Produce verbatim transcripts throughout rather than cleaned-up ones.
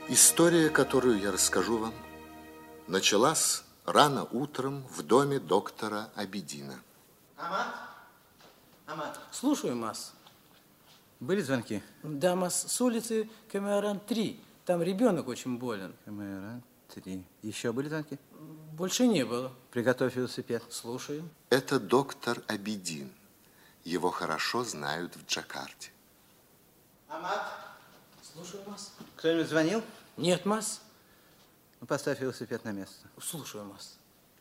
История, которую я расскажу вам, началась рано утром в доме доктора Абедина. Амат? Амат. Слушаю, Мас. Были звонки? Да, Мас, с улицы Камеран три. Там ребенок очень болен. Камеран три. Еще были звонки? Больше не было. Приготовь велосипед. Слушаю. Это доктор Абедин. Его хорошо знают в Джакарте. Амат? Слушаю, Мас. Кто-нибудь звонил? Нет, Мас. Ну, поставь велосипед на место. Слушаю, Мас.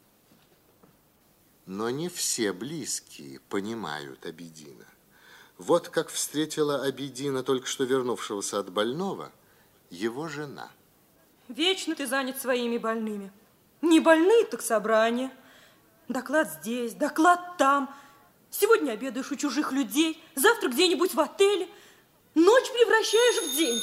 Но не все близкие понимают Абедина. Вот как встретила Абедина, только что вернувшегося от больного, его жена. Вечно ты занят своими больными. Не больные, так собрания. Доклад здесь, доклад там. Сегодня обедаешь у чужих людей, завтра где-нибудь в отеле. Ночь превращаешь в день.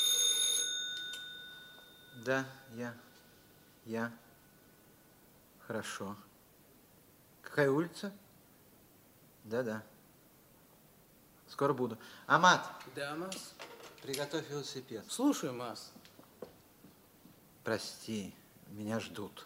Да, я. Я. Хорошо. Какая улица? Да-да. Скоро буду. Амат. Да, Мас. Приготовь велосипед. Слушаю, Мас. Прости, меня ждут.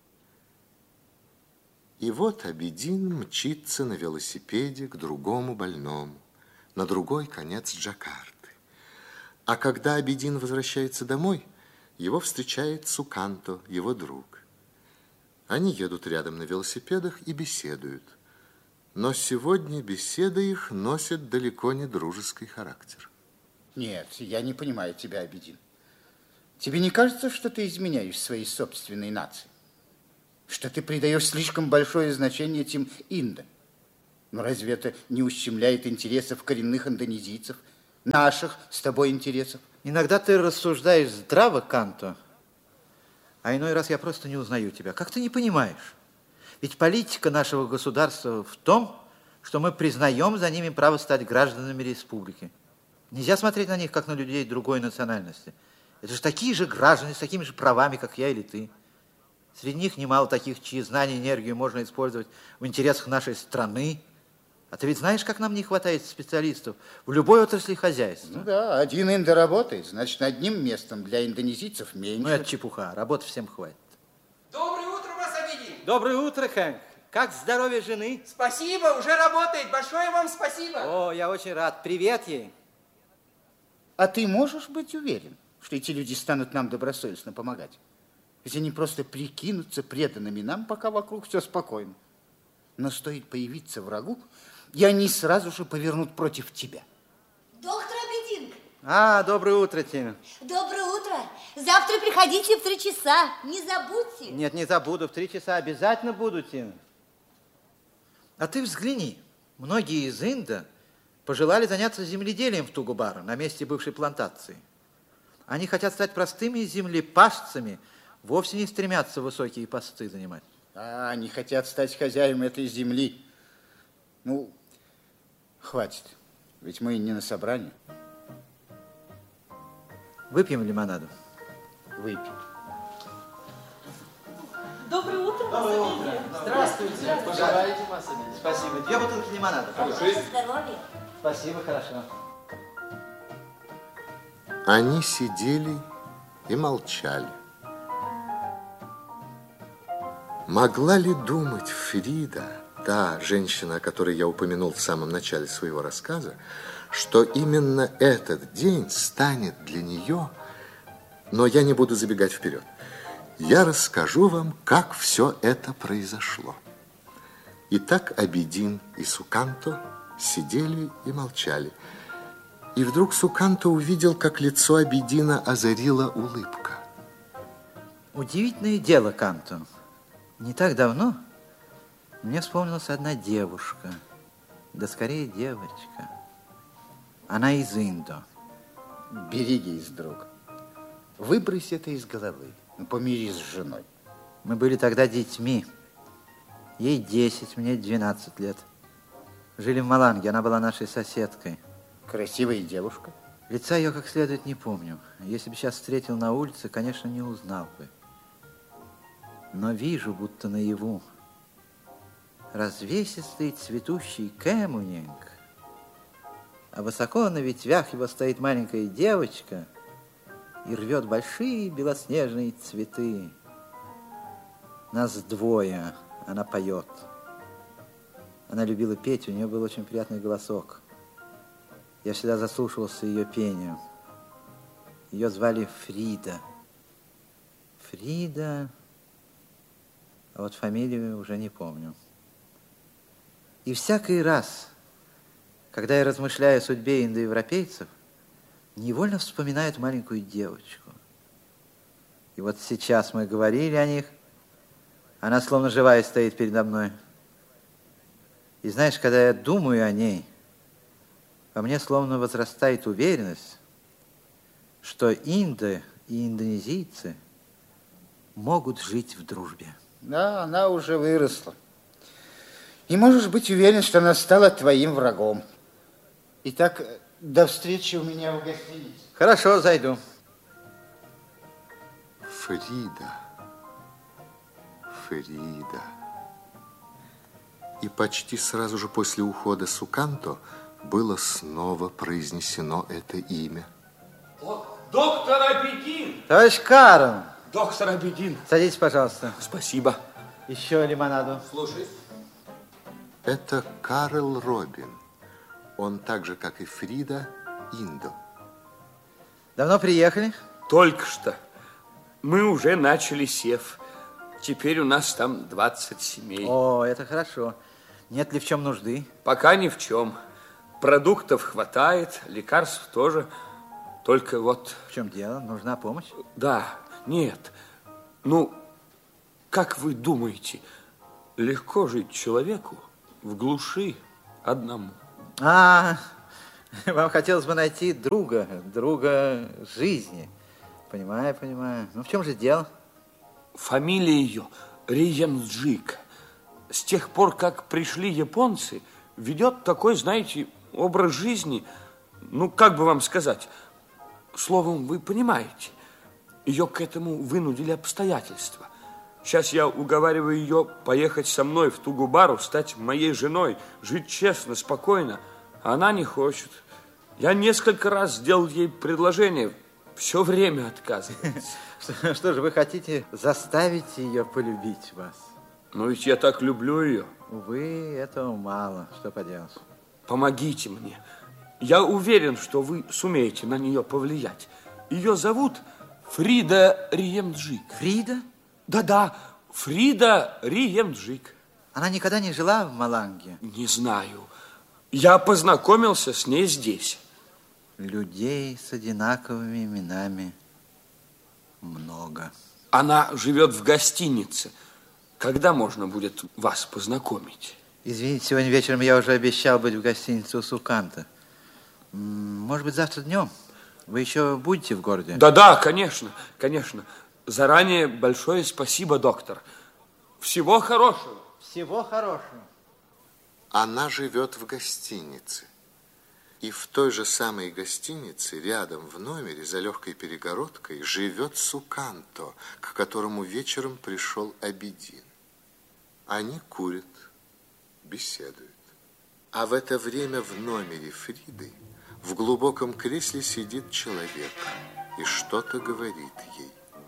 И вот Абедин мчится на велосипеде к другому больному, на другой конец Джакарты. А когда Абедин возвращается домой, его встречает Суканто, его друг. Они едут рядом на велосипедах и беседуют. Но сегодня беседа их носит далеко не дружеский характер. Нет, я не понимаю тебя, Абедин. Тебе не кажется, что ты изменяешь своей собственной нации? Что ты придаешь слишком большое значение этим индо? Но разве это не ущемляет интересов коренных индонезийцев, наших с тобой интересов? Иногда ты рассуждаешь здраво, Канто, а иной раз я просто не узнаю тебя. Как ты не понимаешь? Ведь политика нашего государства в том, что мы признаем за ними право стать гражданами республики. Нельзя смотреть на них, как на людей другой национальности. Это же такие же граждане с такими же правами, как я или ты. Среди них немало таких, чьи знания и энергию можно использовать в интересах нашей страны. А ты ведь знаешь, как нам не хватает специалистов в любой отрасли хозяйства? Ну да, один индо работает, значит, одним местом для индонезийцев меньше. Ну, это чепуха, работы всем хватит. Доброе утро, вас Абедин. Доброе утро, Хэнк. Как здоровье жены? Спасибо, уже работает. Большое вам спасибо. О, я очень рад. Привет ей. А ты можешь быть уверен, что эти люди станут нам добросовестно помогать? Ведь они просто прикинутся преданными нам, пока вокруг все спокойно. Но стоит появиться врагу, и они сразу же повернут против тебя. Доктор Абедин. А, доброе утро, Тина. Доброе утро. Завтра приходите в три часа. Не забудьте. Нет, не забуду. В три часа обязательно буду, Тина. А ты взгляни. Многие из Индо пожелали заняться земледелием в Тугубара, на месте бывшей плантации. Они хотят стать простыми землепашцами, вовсе не стремятся высокие посты занимать. А, они хотят стать хозяевами этой земли. Ну, хватит. Ведь мы не на собрании. Выпьем лимонаду? Выпьем. Доброе утро, Доброе утро. Здравствуйте. Пожелайте, Спасибо. Две бутылки лимонада. Здоровья. Спасибо, хорошо. Они сидели и молчали. Могла ли думать Фрида, та женщина, о которой я упомянул в самом начале своего рассказа, что именно этот день станет для нее, но я не буду забегать вперед. Я расскажу вам, как все это произошло. Итак, Абедин и Суканто сидели и молчали. И вдруг Суканто увидел, как лицо Абедина озарила улыбка. Удивительное дело, Канто. Не так давно мне вспомнилась одна девушка, да скорее девочка. Она из Индо. Берегись, друг. Выбрось это из головы. Помирись с женой. Мы были тогда детьми. Ей десять, мне двенадцать лет. Жили в Маланге, она была нашей соседкой. Красивая девушка. Лица ее как следует не помню. Если бы сейчас встретил на улице, конечно, не узнал бы. Но вижу, будто наяву. Развесистый цветущий кэмунинг, а высоко на ветвях его стоит маленькая девочка и рвет большие белоснежные цветы. Нас двое, она поет. Она любила петь, у нее был очень приятный голосок. Я всегда заслушивался ее пению. Ее звали Фрида. Фрида, а вот фамилию уже не помню. И всякий раз, когда я размышляю о судьбе индоевропейцев, невольно вспоминаю маленькую девочку. И вот сейчас мы говорили о них, она словно живая стоит передо мной. И знаешь, когда я думаю о ней, во мне словно возрастает уверенность, что инды и индонезийцы могут жить в дружбе. Да, она уже выросла. И можешь быть уверен, что она стала твоим врагом. Итак, до встречи у меня в гостинице. Хорошо, зайду. Фрида, Фрида. И почти сразу же после ухода Суканто было снова произнесено это имя. О, доктор Абедин! Товарищ Карл! Доктор Абедин! Садитесь, пожалуйста. Спасибо. Еще лимонаду. Слушай. Это Карл Робин. Он так же, как и Фрида, индо. Давно приехали? Только что. Мы уже начали сев. Теперь у нас там двадцать семей. О, это хорошо. Нет ли в чем нужды? Пока ни в чем. Продуктов хватает, лекарств тоже. Только вот... В чем дело? Нужна помощь? Да, нет. Ну, как вы думаете, легко жить человеку в глуши одному? А, вам хотелось бы найти друга, друга жизни. Понимаю, понимаю. Ну, в чем же дело? Фамилия ее Риемджик. С тех пор, как пришли японцы, ведет такой, знаете, образ жизни, ну, как бы вам сказать, словом, вы понимаете, ее к этому вынудили обстоятельства. Сейчас я уговариваю ее поехать со мной в Тугубару, стать моей женой, жить честно, спокойно. А она не хочет. Я несколько раз сделал ей предложение, все время отказывается. Что, что же, вы хотите заставить ее полюбить вас? Но ведь я так люблю ее. Увы, этого мало. Что поделать? Помогите мне. Я уверен, что вы сумеете на нее повлиять. Ее зовут Фрида Риемджик. Фрида? Да-да, Фрида Риемджик. Она никогда не жила в Маланге? Не знаю. Я познакомился с ней здесь. Людей с одинаковыми именами много. Она живет в гостинице. Когда можно будет вас познакомить? Извините, сегодня вечером я уже обещал быть в гостинице у Суканто. Может быть, завтра днем? Вы еще будете в городе? Да-да, конечно, конечно. Заранее большое спасибо, доктор. Всего хорошего. Всего хорошего. Она живет в гостинице. И в той же самой гостинице, рядом в номере, за легкой перегородкой, живет Суканто, к которому вечером пришел Абедин. Они курят, беседуют. А в это время в номере Фриды в глубоком кресле сидит человек и что-то говорит ей.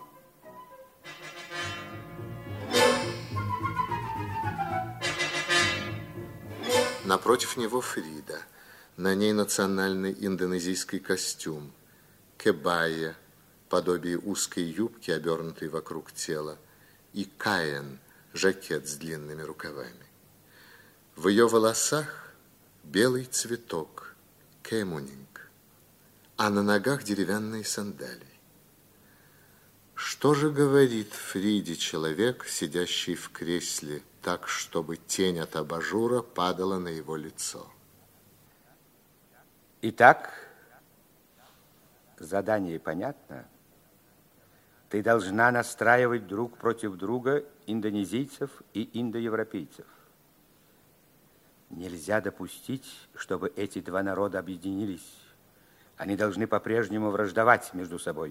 Напротив него Фрида. На ней национальный индонезийский костюм, кебая, подобие узкой юбки, обернутой вокруг тела, и каен, жакет с длинными рукавами. В ее волосах белый цветок, кемунинг, а на ногах деревянные сандалии. Что же говорит Фриде человек, сидящий в кресле, так, чтобы тень от абажура падала на его лицо? Итак, задание понятно. Ты должна настраивать друг против друга индонезийцев и индоевропейцев. Нельзя допустить, чтобы эти два народа объединились. Они должны по-прежнему враждовать между собой.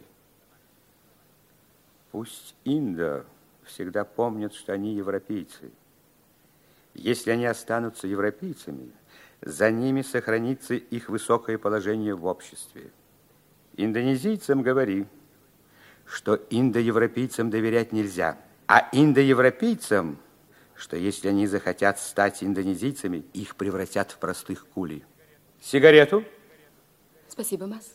Пусть индо всегда помнят, что они европейцы. Если они останутся европейцами, за ними сохранится их высокое положение в обществе. Индонезийцам говори, что индоевропейцам доверять нельзя, а индоевропейцам, что если они захотят стать индонезийцами, их превратят в простых кулей. Сигарету? Спасибо, Мас.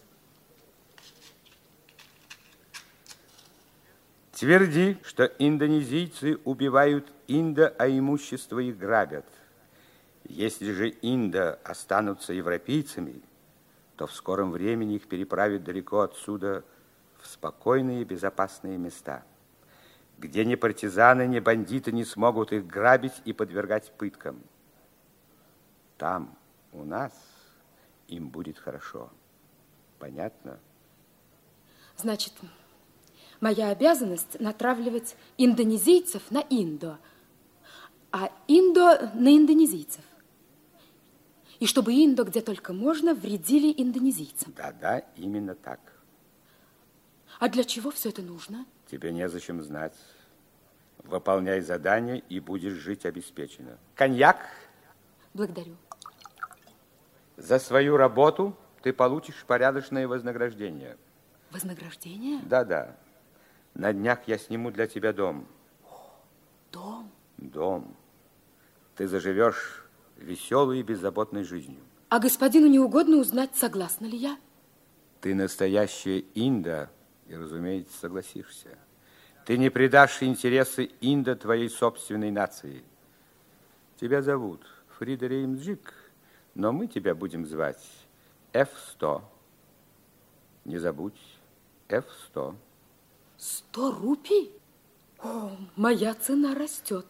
Тверди, что индонезийцы убивают индо, а имущество их грабят. Если же индо останутся европейцами, то в скором времени их переправят далеко отсюда в спокойные и безопасные места, где ни партизаны, ни бандиты не смогут их грабить и подвергать пыткам. Там, у нас, им будет хорошо. Понятно? Значит, моя обязанность натравливать индонезийцев на индо, а индо на индонезийцев. И чтобы индо, где только можно, вредили индонезийцам. Да-да, именно так. А для чего все это нужно? Тебе незачем знать. Выполняй задание, и будешь жить обеспеченно. Коньяк? Благодарю. За свою работу ты получишь порядочное вознаграждение. Вознаграждение? Да-да. На днях я сниму для тебя дом. Дом? Дом. Ты заживешь веселой и беззаботной жизнью. А господину не угодно узнать, согласна ли я? Ты настоящая инда, и, разумеется, согласишься. Ты не предашь интересы инда твоей собственной нации. Тебя зовут Фрида Реймсджик, но мы тебя будем звать эф сто. Не забудь, эф сто. Сто рупий? О, моя цена растет.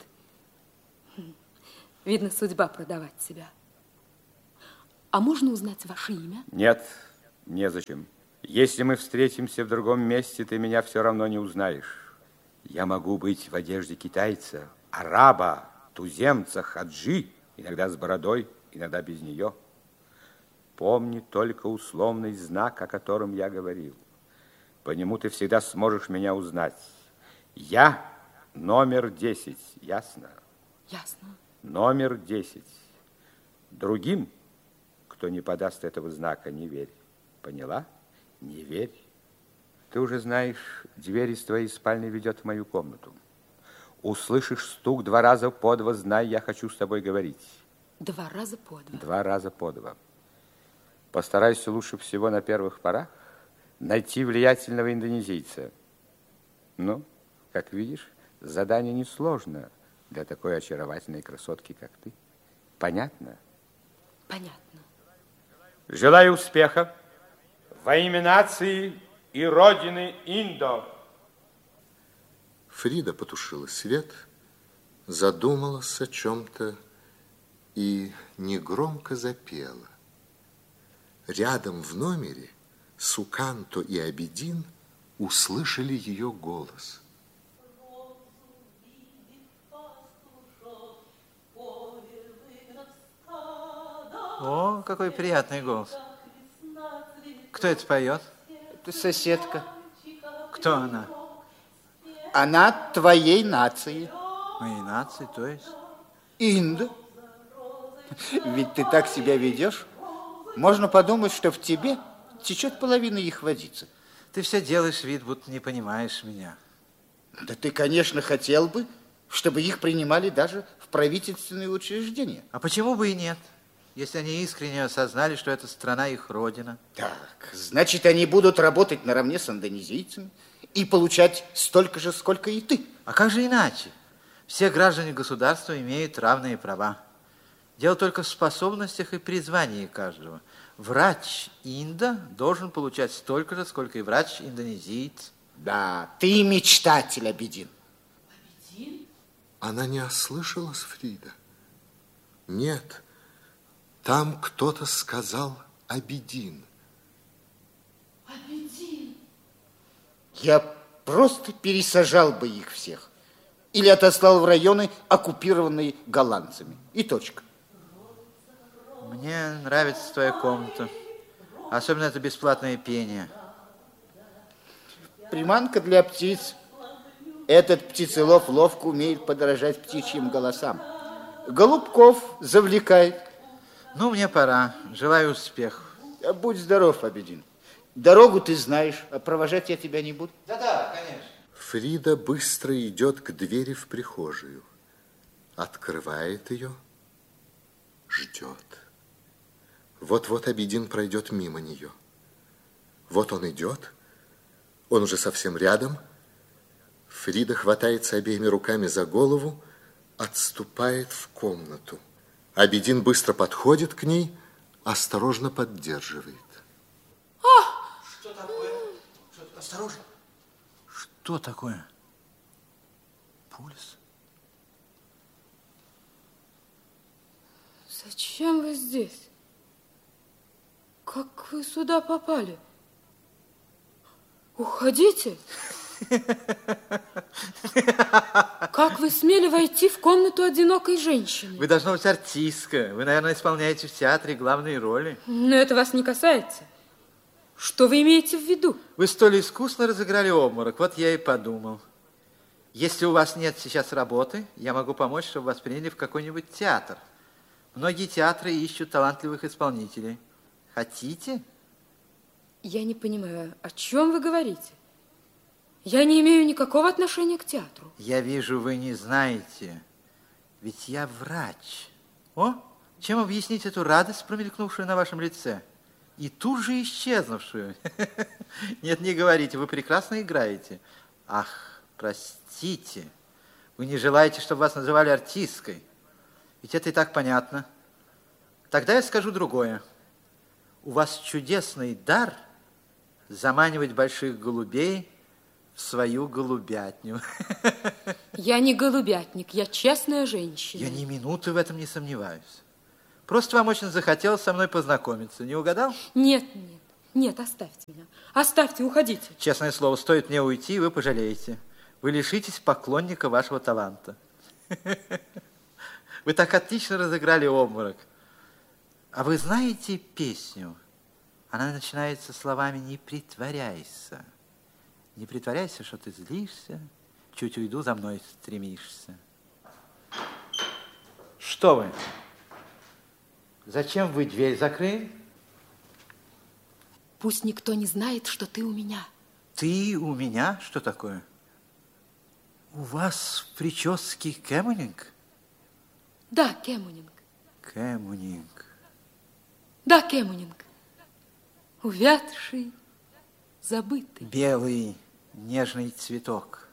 Видно, судьба продавать себя. А можно узнать ваше имя? Нет, незачем. Если мы встретимся в другом месте, ты меня все равно не узнаешь. Я могу быть в одежде китайца, араба, туземца, хаджи, иногда с бородой, иногда без нее. Помни только условный знак, о котором я говорил. По нему ты всегда сможешь меня узнать. Я номер десять, ясно? Ясно. Номер десять. Другим, кто не подаст этого знака, не верь. Поняла? Не верь. Ты уже знаешь, дверь из твоей спальни ведет в мою комнату. Услышишь стук два раза по два, знай, я хочу с тобой говорить. Два раза по два? Два раза по два. Постарайся лучше всего на первых порах найти влиятельного индонезийца. Ну, как видишь, задание несложно для такой очаровательной красотки, как ты. Понятно? Понятно. Желаю успеха во имя нации и родины Индо. Фрида потушила свет, задумалась о чем-то и негромко запела. Рядом в номере Суканто и Абедин услышали ее голос. О, какой приятный голос. Кто это поет? Это соседка. Кто она? Она твоей нации. Моей нации, то есть? Инда. Ведь ты так себя ведешь. Можно подумать, что в тебе течет половина их водицы. Ты все делаешь вид, будто не понимаешь меня. Да ты, конечно, хотел бы, чтобы их принимали даже в правительственные учреждения. А почему бы и нет? Если они искренне осознали, что эта страна их родина. Так, значит, они будут работать наравне с индонезийцами и получать столько же, сколько и ты. А как же иначе? Все граждане государства имеют равные права. Дело только в способностях и призвании каждого. Врач инда должен получать столько же, сколько и врач индонезиец. Да, ты мечтатель, Абедин. Абедин? Она не ослышалась, Фрида? Нет. Там кто-то сказал Абедин. Абедин? Я просто пересажал бы их всех. Или отослал в районы, оккупированные голландцами. И точка. Мне нравится твоя комната. Особенно это бесплатное пение. Приманка для птиц. Этот птицелов ловко умеет подражать птичьим голосам. Голубков завлекает. Ну, мне пора. Желаю успехов. Будь здоров, Абедин. Дорогу ты знаешь, а провожать я тебя не буду. Да-да, Фрида быстро идет к двери в прихожую, открывает ее, ждет. Вот-вот Абидин пройдет мимо нее. Вот он идет, он уже совсем рядом. Фрида хватается обеими руками за голову, отступает в комнату. Абидин быстро подходит к ней, осторожно поддерживает. А! Что такое? Что, осторожно. Что такое? Пульс? Зачем вы здесь? Как вы сюда попали? Уходите. Как вы смели войти в комнату одинокой женщины? Вы, должна быть, артистка. Вы, наверное, исполняете в театре главные роли. Но это вас не касается. Что вы имеете в виду? Вы столь искусно разыграли обморок. Вот я и подумал. Если у вас нет сейчас работы, я могу помочь, чтобы вас приняли в какой-нибудь театр. Многие театры ищут талантливых исполнителей. Хотите? Я не понимаю, о чем вы говорите? Я не имею никакого отношения к театру. Я вижу, вы не знаете. Ведь я врач. О, чем объяснить эту радость, промелькнувшую на вашем лице? И тут же исчезнувшую. Нет, не говорите, вы прекрасно играете. Ах, простите. Вы не желаете, чтобы вас называли артисткой. Ведь это и так понятно. Тогда я скажу другое. У вас чудесный дар заманивать больших голубей в свою голубятню. Я не голубятник, я честная женщина. Я ни минуты в этом не сомневаюсь. Просто вам очень захотелось со мной познакомиться. Не угадал? Нет, нет, нет, оставьте меня. Оставьте, уходите. Честное слово, стоит мне уйти, вы пожалеете. Вы лишитесь поклонника вашего таланта. Вы так отлично разыграли обморок. А вы знаете песню? Она начинается словами «Не притворяйся». Не притворяйся, что ты злишься, чуть уйду, за мной стремишься. Что вы? Зачем вы дверь закрыли? Пусть никто не знает, что ты у меня. Ты у меня? Что такое? У вас в прическе кэмунинг? Да, кэмунинг. Кэмунинг. Да, кэмунинг. Увядший, забытый. Белый нежный цветок.